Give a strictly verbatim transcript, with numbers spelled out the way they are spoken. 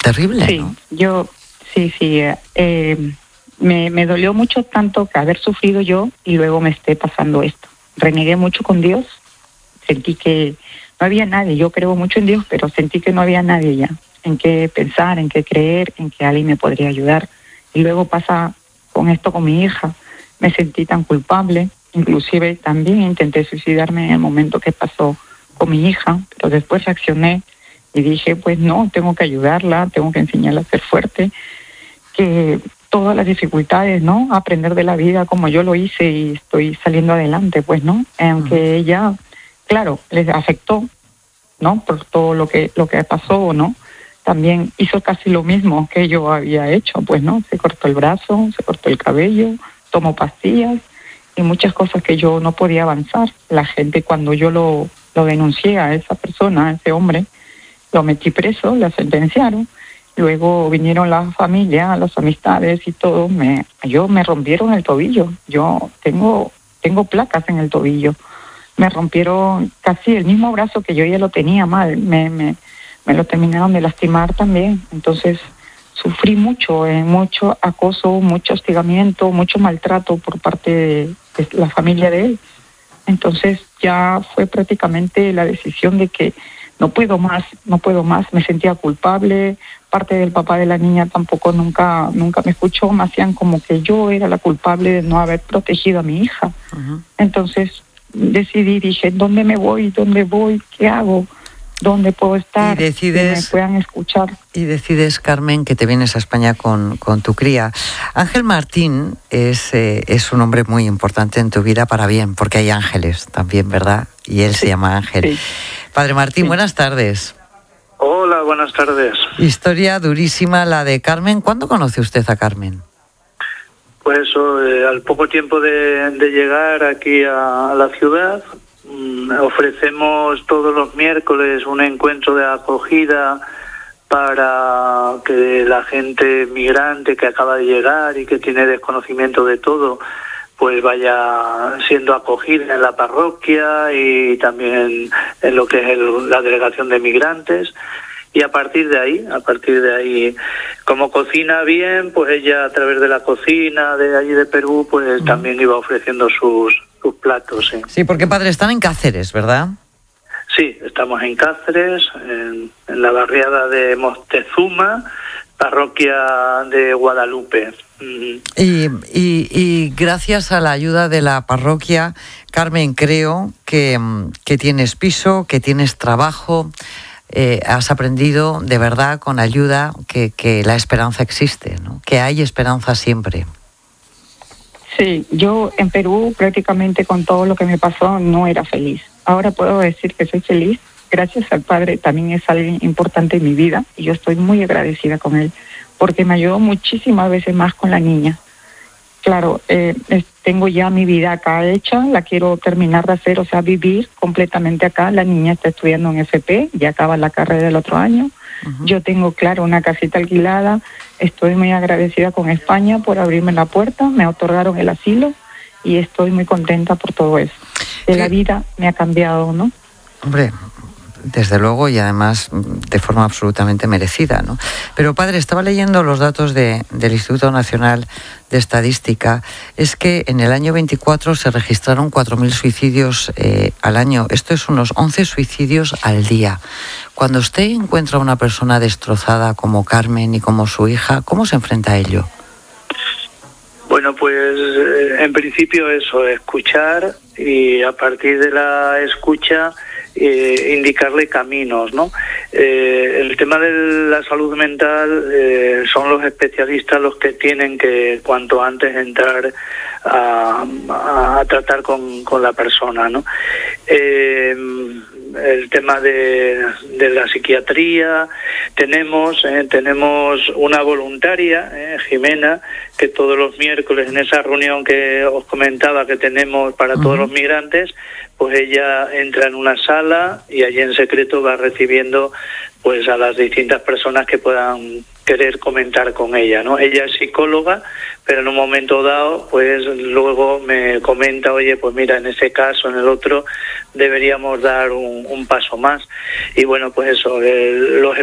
Terrible, sí, ¿no? yo, sí, sí, eh, me, me dolió mucho tanto que haber sufrido yo y luego me esté pasando esto. Renegué mucho con Dios, sentí que no había nadie, yo creo mucho en Dios, pero sentí que no había nadie ya, en qué pensar, en qué creer, en que alguien me podría ayudar. Y luego pasa con esto con mi hija, me sentí tan culpable, inclusive también intenté suicidarme en el momento que pasó con mi hija, pero después reaccioné y dije, pues no, tengo que ayudarla, tengo que enseñarla a ser fuerte, que todas las dificultades, ¿no? Aprender de la vida como yo lo hice y estoy saliendo adelante, pues, ¿no? Aunque uh-huh. ella, claro, les afectó, ¿no? Por todo lo que lo que pasó, ¿no? También hizo casi lo mismo que yo había hecho, pues, ¿no? Se cortó el brazo, se cortó el cabello, tomó pastillas y muchas cosas que yo no podía avanzar. La gente, cuando yo lo, lo denuncié a esa persona, a ese hombre, lo metí preso, la sentenciaron. Luego vinieron la familia, las amistades y todo. Me, yo me rompieron el tobillo. Yo tengo tengo placas en el tobillo. Me rompieron casi el mismo brazo que yo ya lo tenía mal. Me, me, me lo terminaron de lastimar también. Entonces sufrí mucho, eh, mucho acoso, mucho hostigamiento, mucho maltrato por parte de, de la familia de él. Entonces ya fue prácticamente la decisión de que no puedo más, no puedo más. Me sentía culpable. Parte del papá de la niña tampoco nunca nunca me escuchó. Me hacían como que yo era la culpable de no haber protegido a mi hija. Uh-huh. Entonces decidí, dije, ¿dónde me voy? ¿Dónde voy? ¿Qué hago? ¿Dónde puedo estar? Y decides, que me puedan escuchar. Y decides, Carmen, que te vienes a España con, con tu cría. Ángel Martín es, eh, es un hombre muy importante en tu vida para bien, porque hay ángeles también, ¿verdad? Y él sí. se llama Ángel. Sí. Padre Martín, sí. buenas tardes. Hola, buenas tardes. Historia durísima la de Carmen. ¿Cuándo conoce usted a Carmen? Pues eh, al poco tiempo de, de llegar aquí a, a la ciudad, mmm, ofrecemos todos los miércoles un encuentro de acogida para que la gente migrante que acaba de llegar y que tiene desconocimiento de todo, pues vaya siendo acogida en la parroquia y también en lo que es el, la delegación de migrantes. Y a partir de ahí, a partir de ahí, como cocina bien, pues ella a través de la cocina de allí de Perú, pues mm. también iba ofreciendo sus, sus platos. ¿sí? sí, porque padre, están en Cáceres, ¿verdad? Sí, estamos en Cáceres, en, en la barriada de Moctezuma, parroquia de Guadalupe. Y, y, y gracias a la ayuda de la parroquia, Carmen, creo que, que tienes piso, que tienes trabajo, eh, has aprendido de verdad con ayuda que, que la esperanza existe, ¿no? Que hay esperanza siempre. Sí, yo en Perú prácticamente con todo lo que me pasó no era feliz. Ahora puedo decir que soy feliz. Gracias al Padre, también es alguien importante en mi vida y yo estoy muy agradecida con él porque me ayudó muchísimas veces más con la niña. Claro, eh, tengo ya mi vida acá hecha, la quiero terminar de hacer, o sea, vivir completamente acá. La niña está estudiando en F P, ya acaba la carrera del otro año. Uh-huh. Yo tengo, claro, una casita alquilada. Estoy muy agradecida con España por abrirme la puerta, me otorgaron el asilo y estoy muy contenta por todo eso. De sí. La vida me ha cambiado, ¿no? Hombre, desde luego, y además de forma absolutamente merecida, ¿no? Pero padre, estaba leyendo los datos de, del Instituto Nacional de Estadística. Es que en el año veinticuatro se registraron cuatro mil suicidios eh, al año. Esto es unos once suicidios al día. Cuando usted encuentra a una persona destrozada como Carmen y como su hija, ¿cómo se enfrenta a ello? Bueno, pues en principio eso, escuchar y a partir de la escucha eh, indicarle caminos, ¿no? Eh, el tema de la salud mental eh, son los especialistas los que tienen que cuanto antes entrar a, a, a tratar con, con la persona, ¿no? Eh, el tema de, de la psiquiatría, tenemos eh, tenemos una voluntaria, eh, Jimena, que todos los miércoles en esa reunión que os comentaba que tenemos para uh-huh. todos los migrantes, pues ella entra en una sala y allí en secreto va recibiendo pues a las distintas personas que puedan querer comentar con ella, ¿no? Ella es psicóloga, pero en un momento dado, pues luego me comenta, oye, pues mira, en ese caso, en el otro, deberíamos dar un, un paso más. Y bueno, pues eso, el, los